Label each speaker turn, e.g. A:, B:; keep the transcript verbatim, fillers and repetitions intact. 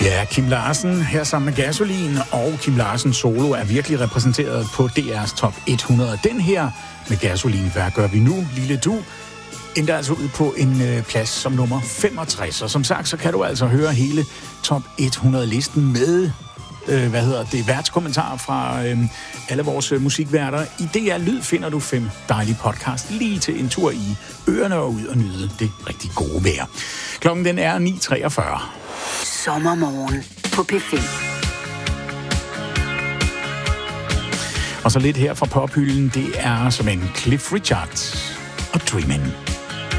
A: Ja, Kim Larsen her sammen med Gasolin, og Kim Larsen solo er virkelig repræsenteret på D R's top hundrede. Den her med Gasolin, hvad gør vi nu, lille du, endte altså ud på en øh, plads som nummer femogtres. Og som sagt, så kan du altså høre hele top hundrede-listen med, øh, hvad hedder det, værtskommentarer fra øh, alle vores øh, musikværter. I D R Lyd finder du fem dejlige podcast lige til en tur i ørerne og ud og nyde det rigtig gode vejr. Klokken den er ni treogfyrre.
B: Sommermorgen på P fem.
A: Og så lidt her fra pophylden, det er som en Cliff Richard og Dreamin'.